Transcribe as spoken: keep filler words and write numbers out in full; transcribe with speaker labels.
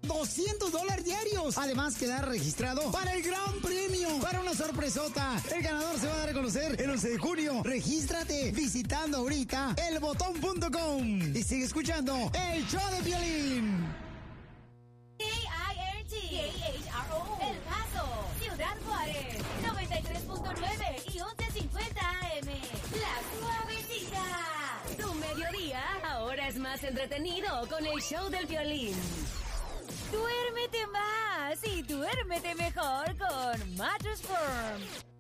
Speaker 1: doscientos dólares diarios. Además, quedar registrado para el gran premio, para una sorpresota. El ganador se va a dar a conocer el once de junio. Regístrate visitando ahorita el botón punto com y sigue escuchando el show de Piolín.
Speaker 2: K I R T, K H R O, El Paso, Ciudad Juárez, noventa y tres punto nueve y once cincuenta A M. La Suavecita. Tu mediodía ahora es más entretenido con el show del Piolín. Duérmete más y duérmete mejor con Mattress Firm.